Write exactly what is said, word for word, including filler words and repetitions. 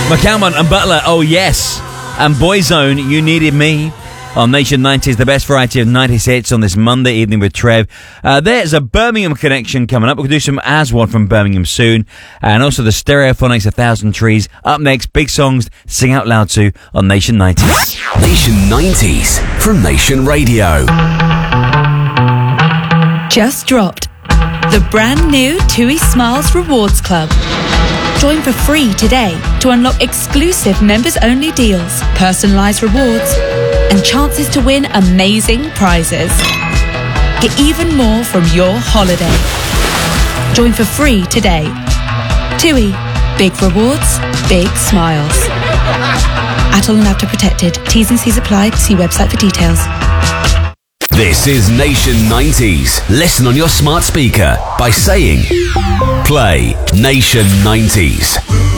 McCalmont and Butler, oh yes. And Boyzone, You Needed Me. On Nation nineties, the best variety of nineties hits on this Monday evening with Trev. Uh, there's a Birmingham connection coming up. We'll do some Aswad from Birmingham soon. And also the Stereophonics, A Thousand Trees. Up next, big songs, sing out loud to on Nation nineties. Nation nineties from Nation Radio. Just dropped the brand new TUI Smiles Rewards Club. Join for free today to unlock exclusive members-only deals, personalised rewards, and chances to win amazing prizes. Get even more from your holiday. Join for free today. TUI. Big rewards, big smiles. Atoll and Apta protected. T's and C's apply. See website for details. This is Nation nineties. Listen on your smart speaker by saying, play Nation nineties.